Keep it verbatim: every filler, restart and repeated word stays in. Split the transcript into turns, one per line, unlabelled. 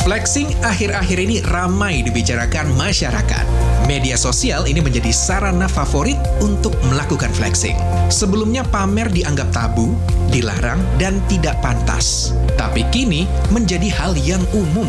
Flexing akhir-akhir ini ramai dibicarakan masyarakat. Media sosial ini menjadi sarana favorit untuk melakukan flexing. Sebelumnya pamer dianggap tabu, dilarang, dan tidak pantas. Tapi kini menjadi hal yang umum.